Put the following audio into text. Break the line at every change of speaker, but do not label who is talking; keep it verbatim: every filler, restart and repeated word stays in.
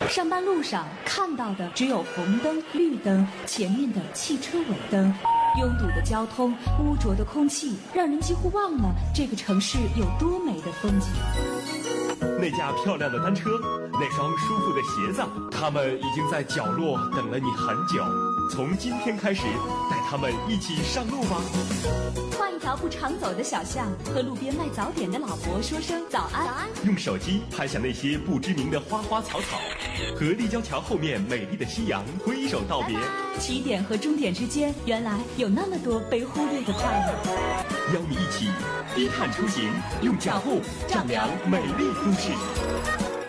上班路上看到的只有红灯、绿灯，前面的汽车尾灯。拥堵的交通，污浊的空气，让人几乎忘了这个城市有多美的风景。
那架漂亮的单车，那双舒服的鞋子，他们已经在角落等了你很久。从今天开始，带他们一起上路吧。
换一条不常走的小巷，和路边卖早点的老伯说声早安。
用手机拍下那些不知名的花花草草，和立交桥后面美丽的夕阳挥手道别。
起点和终点之间，原来有那么多被忽略的快乐。
邀你一起低碳出行，用脚步丈量美丽都市。